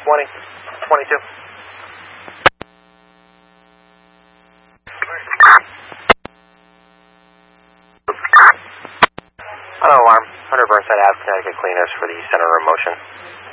20, 22. Auto alarm, 100 Burnside Ave, Connecticut Cleaners for the center room motion.